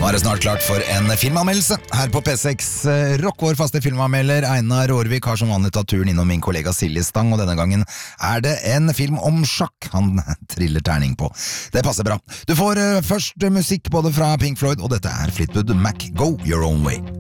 Nå det snart klart for en filmanmeldelse her på P6 Rock. Vår faste filmanmelder Einar Aarvik har som vanlig tatt turen innom min kollega Silje Stang, og denne gangen det en film om sjakk han triller terning på. Det passer bra. Du får først musikk både fra Pink Floyd, og dette Fleetwood Mac, Go Your Own Way.